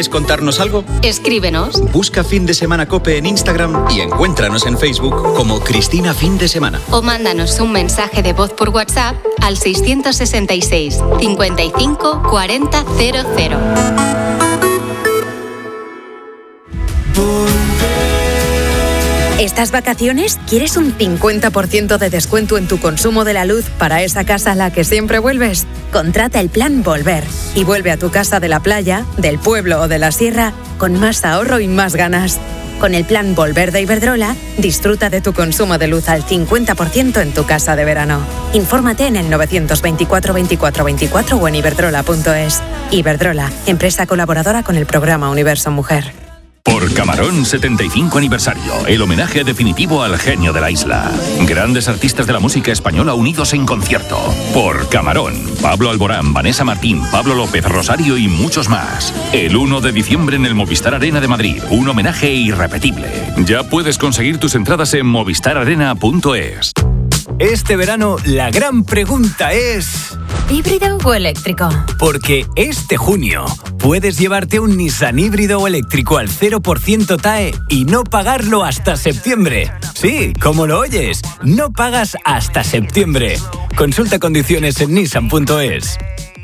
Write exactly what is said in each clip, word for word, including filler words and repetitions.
¿Quieres contarnos algo? Escríbenos. Busca Fin de Semana COPE en Instagram y encuéntranos en Facebook como Cristina Fin de Semana. O mándanos un mensaje de voz por WhatsApp al seiscientos sesenta y seis, cincuenta y cinco, cuarenta, cero cero. ¿Estas vacaciones quieres un cincuenta por ciento de descuento en tu consumo de la luz para esa casa a la que siempre vuelves? Contrata el plan Volver y vuelve a tu casa de la playa, del pueblo o de la sierra con más ahorro y más ganas. Con el plan Volver de Iberdrola, disfruta de tu consumo de luz al cincuenta por ciento en tu casa de verano. Infórmate en el novecientos veinticuatro veinticuatro veinticuatro o en iberdrola punto es. Iberdrola, empresa colaboradora con el programa Universo Mujer. Por Camarón setenta y cinco aniversario, el homenaje definitivo al genio de la isla. Grandes artistas de la música española unidos en concierto. Por Camarón, Pablo Alborán, Vanessa Martín, Pablo López, Rosario y muchos más. El uno de diciembre en el Movistar Arena de Madrid, un homenaje irrepetible. Ya puedes conseguir tus entradas en movistar arena punto es. Este verano la gran pregunta es... ¿híbrido o eléctrico? Porque este junio puedes llevarte un Nissan híbrido o eléctrico al cero por ciento T A E y no pagarlo hasta septiembre. Sí, como lo oyes, no pagas hasta septiembre. Consulta condiciones en nissan punto es.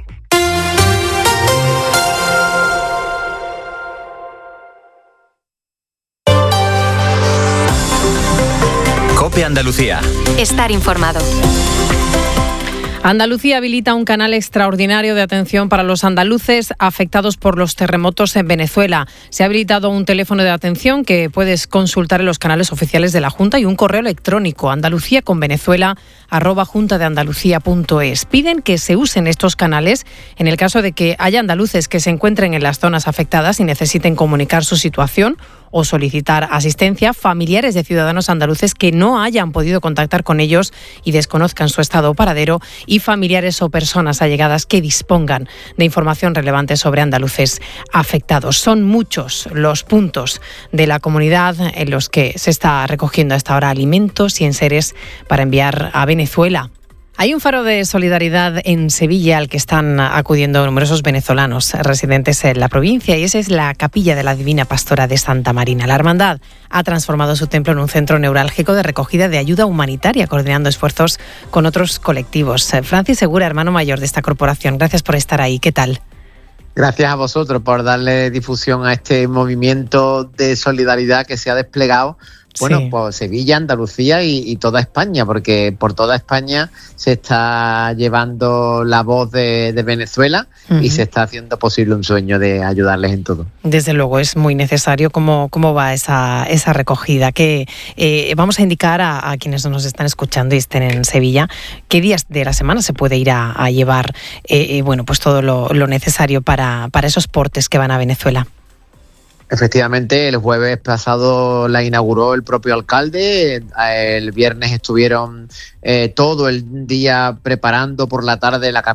COPE Andalucía. Estar informado. Andalucía habilita un canal extraordinario de atención para los andaluces afectados por los terremotos en Venezuela. Se ha habilitado un teléfono de atención que puedes consultar en los canales oficiales de la Junta y un correo electrónico andaluciaconvenezuela arroba junta de andalucía punto es. Piden que se usen estos canales en el caso de que haya andaluces que se encuentren en las zonas afectadas y necesiten comunicar su situación o solicitar asistencia, familiares de ciudadanos andaluces que no hayan podido contactar con ellos y desconozcan su estado o paradero, y familiares o personas allegadas que dispongan de información relevante sobre andaluces afectados. Son muchos los puntos de la comunidad en los que se está recogiendo a esta hora alimentos y enseres para enviar a Venezuela. Hay un faro de solidaridad en Sevilla al que están acudiendo numerosos venezolanos residentes en la provincia, y esa es la Capilla de la Divina Pastora de Santa Marina. La hermandad ha transformado su templo en un centro neurálgico de recogida de ayuda humanitaria, coordinando esfuerzos con otros colectivos. Francis Segura, hermano mayor de esta corporación, gracias por estar ahí. ¿Qué tal? Gracias a vosotros por darle difusión a este movimiento de solidaridad que se ha desplegado. Bueno, sí. Pues Sevilla, Andalucía y, y toda España, porque por toda España se está llevando la voz de, de Venezuela, uh-huh. y se está haciendo posible un sueño de ayudarles en todo. Desde luego es muy necesario. ¿Cómo, cómo va esa, esa recogida? Que eh, vamos a indicar a, a quienes nos están escuchando y estén en Sevilla qué días de la semana se puede ir a, a llevar eh, eh, bueno, pues todo lo, lo necesario para, para esos portes que van a Venezuela. Efectivamente, el jueves pasado la inauguró el propio alcalde. El viernes estuvieron eh, todo el día preparando por la tarde la,